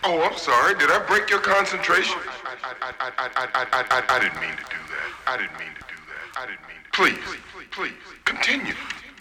Oh, I'm sorry. Did I break your concentration? I didn't mean to do that. I didn't mean to do that. I didn't mean to. Please, please, continue.